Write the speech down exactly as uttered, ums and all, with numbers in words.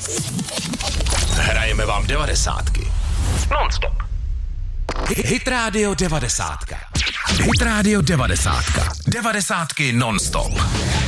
Hrajeme vám devadesátky. Non-stop. Hit Radio devadesátka. Hit Radio devadesátka. Devadesátky non-stop.